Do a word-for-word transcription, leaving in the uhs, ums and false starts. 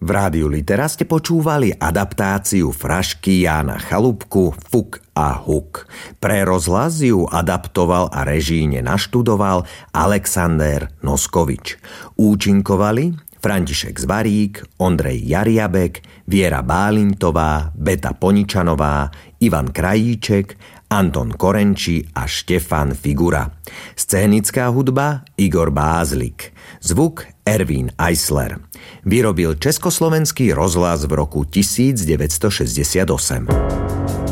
V Rádiu Litera ste počúvali adaptáciu frašky Jána Chalúbku Fuk a Huk. Pre rozhlas ju adaptoval a režíne naštudoval Alexander Noskovič. Účinkovali František Zvarík, Ondrej Jariabek, Viera Bálintová, Beta Poničanová, Ivan Krajíček, Anton Korenči a Štefan Figura. Scénická hudba Igor Bázlik. Zvuk Ervín Eisler. Vyrobil Československý rozhlas v roku devätnásťstošesťdesiatosem.